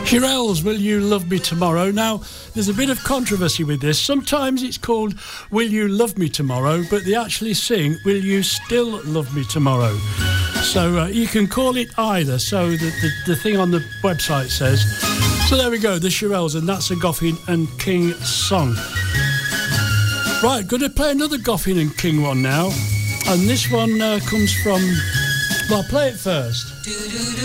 Shirelles, Will You Love Me Tomorrow? Now, there's a bit of controversy with this. Sometimes it's called Will You Love Me Tomorrow, but they actually sing Will You Still Love Me Tomorrow? So you can call it either, so the thing on the website says. So there we go, the Shirelles, and that's a Goffin and King song. Right, going to play another Goffin and King one now, and this one comes from... Well, I'll play it first.